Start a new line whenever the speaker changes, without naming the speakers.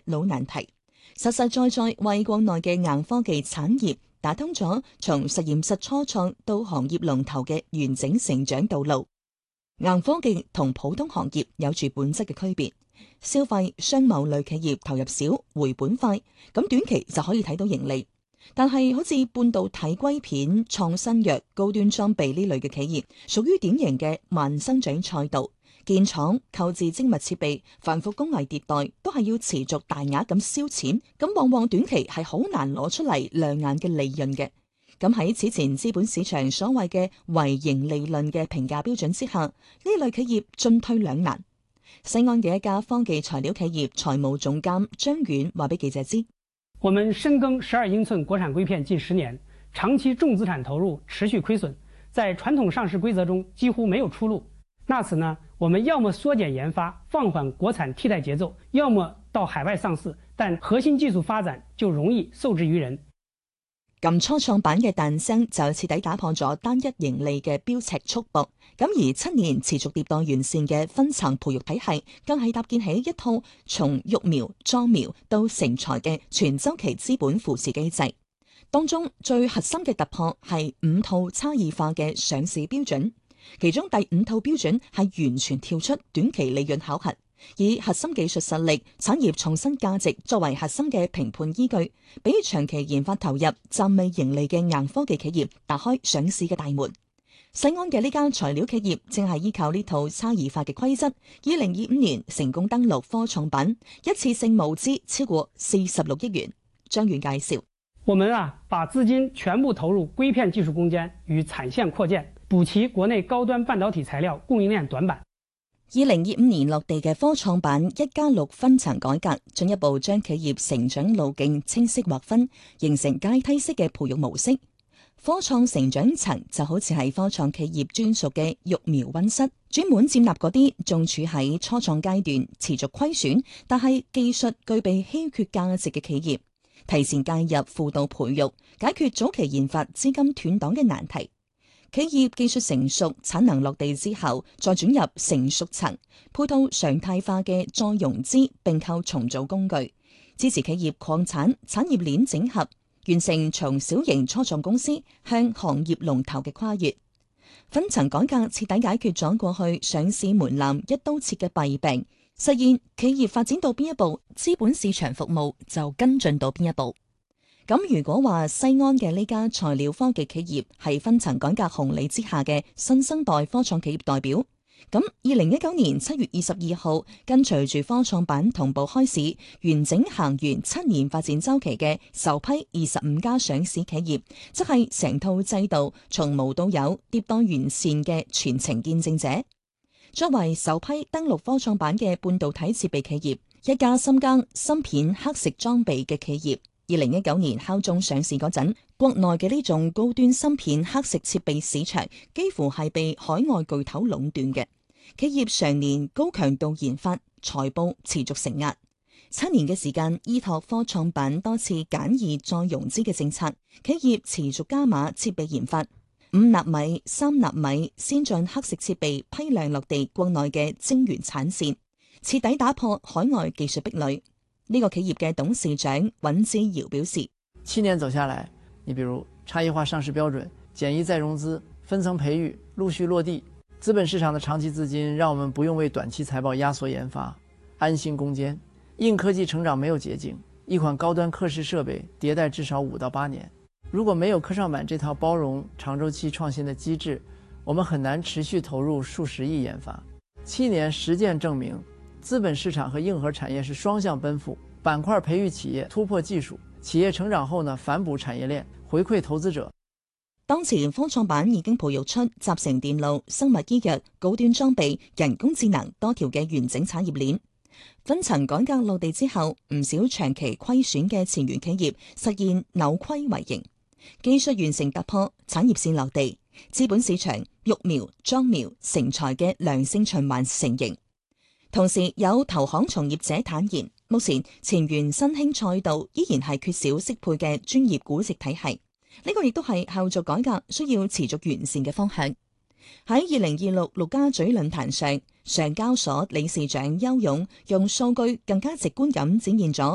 老難題，實實在在為國內嘅硬科技產業打通咗從實驗室初創到行業龍頭嘅完整成長道路。硬科技同普通行業有住本質嘅區別，消費商貿類企業投入少，回本快，咁短期就可以睇到盈利。但係好似半導體硅片、創新藥、高端裝備呢類嘅企業，屬於典型嘅慢生長賽道，建廠、購置精密設備、繁複工藝迭代，都係要持續大額咁燒錢，咁往往短期係好難攞出嚟亮眼嘅利潤嘅。咁喺此前資本市場所謂嘅唯盈利論嘅評價標準之下，呢類企業進退兩難。西安嘅一家科技材料企業財務總監張遠話俾記者知：
我們深耕12英寸國產硅片近10年，長期重資產投入，持續虧損，在傳統上市規則中幾乎沒有出路。那此呢，我們要麼縮減研發，放緩國產替代節奏，要麼到海外上市，但核心技術發展就容易受制於人。
咁初創板嘅誕生就徹底打破咗單一盈利嘅標尺束縛，咁而7年持續迭代完善嘅分層培育體系，更係搭建起一套從育苗、裝苗到成材嘅全周期資本扶持機制。當中最核心嘅突破係5套差異化嘅上市標準，其中第5套標準係完全跳出短期利潤考核，以核心技術實力、產業創新價值作為核心嘅評判依據，俾長期研發投入、暫未盈利嘅硬科技企業打開上市嘅大門。西安嘅呢間材料企業正係依靠呢套差異化嘅規則，2025年成功登陸科創板，一次性募資超過46億元。張遠介紹：
我們把資金全部投入硅片技術攻堅與產線擴建，補齊國內高端半導體材料供應鏈短板。
2025年落地嘅科創板1+6分層改革，進一步將企業成長路徑清晰劃分，形成階梯式嘅培育模式。科創成長層就好似係科創企業專屬嘅育苗溫室，專門接納嗰啲仲處喺初創階段、持續虧損，但係技術具備稀缺價值嘅企業，提前介入輔導培育，解決早期研發資金斷檔嘅難題。企業技術成熟、產能落地之後，再轉入成熟層，配套常態化嘅再融資併購重組工具，支持企業擴產、產業鏈整合，完成從小型初創公司向行業龍頭嘅跨越。分層改革徹底解決咗過去上市門檻一刀切嘅弊病，實現企業發展到邊一步，資本市場服務就跟進到邊一步。咁如果話西安嘅呢家材料科技企業係分層改革紅利之下嘅新生代科創企業代表，咁2019年7月22號跟隨住科創板同步開市，完整行完7年發展週期嘅首批25家上市企業，即係成套制度從無到有迭代完善嘅全程見證者。作為首批登陸科創板嘅半導體設備企業，一家深耕芯片刻蝕裝備嘅企業，2019年敲鐘上市嗰陣，國內嘅呢種高端芯片刻蝕設備市場幾乎係被海外巨頭壟斷嘅。企業常年高強度研發，財報持續承壓。7年嘅時間，依託科創板多次簡易再融資嘅政策，企業持續加碼設備研發，5納米、3納米先進刻蝕設備批量落地國內嘅晶圓產線，徹底打破海外技術壁壘。呢個企業嘅董事長尹志堯表示
：7年走下來，你比如差異化上市標準、簡易再融資、分層培育陸續落地，資本市場的長期資金讓我們不用為短期財報壓縮研發，安心攻堅。硬科技成長沒有捷徑，一款高端刻蝕設備迭代至少5到8年。如果沒有科創板這套包容長週期創新的機制，我們很難持續投入數十億研發。7年實踐證明，資本市場和硬核產業是雙向奔赴，板塊培育企業突破技術，企業成長後反哺產業鏈，回饋投資者。
當前科創板已經培育出集成電路、生物醫藥、高端裝備、人工智能多條嘅完整產業鏈。分層改革落地之後，唔少長期虧損嘅前沿企業實現扭虧為盈，技術完成突破，產業線落地，資本市場育苗、裝苗、成材嘅良性循環成形。同時有投行從業者坦言，目前前沿新興賽道依然係缺少適配嘅專業估值體系，呢個亦都係後續改革需要持續完善嘅方向。喺2026陸家嘴論壇上，上交所理事長邱勇用數據更加直觀咁展現咗